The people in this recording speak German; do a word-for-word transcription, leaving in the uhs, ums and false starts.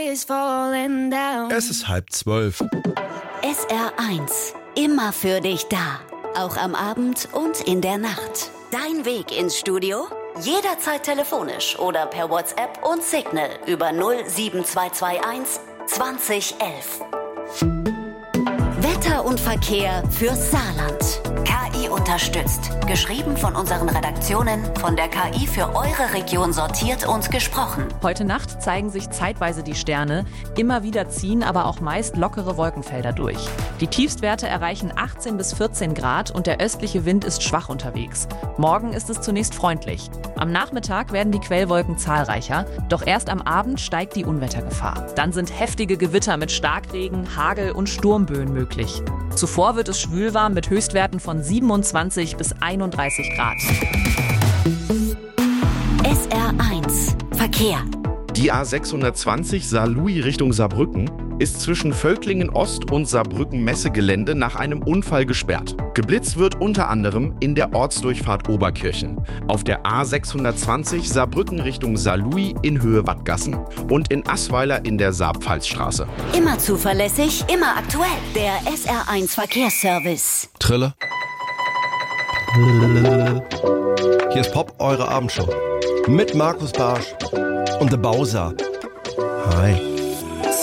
is falling down. Es ist halb zwölf. S R eins. Immer für dich da. Auch am Abend und in der Nacht. Dein Weg ins Studio? Jederzeit telefonisch oder per WhatsApp und Signal über null sieben zwei zwei eins zwanzig elf. Wetter und Verkehr fürs Saarland. K I unterstützt. Geschrieben von unseren Redaktionen, von der K I für eure Region sortiert und gesprochen. Heute Nacht zeigen sich zeitweise die Sterne. Immer wieder ziehen aber auch meist lockere Wolkenfelder durch. Die Tiefstwerte erreichen achtzehn bis vierzehn Grad und der östliche Wind ist schwach unterwegs. Morgen ist es zunächst freundlich. Am Nachmittag werden die Quellwolken zahlreicher, doch erst am Abend steigt die Unwettergefahr. Dann sind heftige Gewitter mit Starkregen, Hagel und Sturmböen möglich. Zuvor wird es schwülwarm mit Höchstwerten von siebenundzwanzig bis einunddreißig Grad. S R eins. Verkehr. Die A sechshundertzwanzig Saarlouis Richtung Saarbrücken ist zwischen Völklingen Ost und Saarbrücken Messegelände nach einem Unfall gesperrt. Geblitzt wird unter anderem in der Ortsdurchfahrt Oberkirchen, auf der A sechshundertzwanzig Saarbrücken Richtung Saarlouis in Höhe Wattgassen und in Assweiler in der Saar-Pfalz-Straße. Immer zuverlässig, immer aktuell. Der S R eins Verkehrsservice. Trille. Hier ist Pop, eure Abendshow. Mit Markus Barsch und The Bowser. Hi.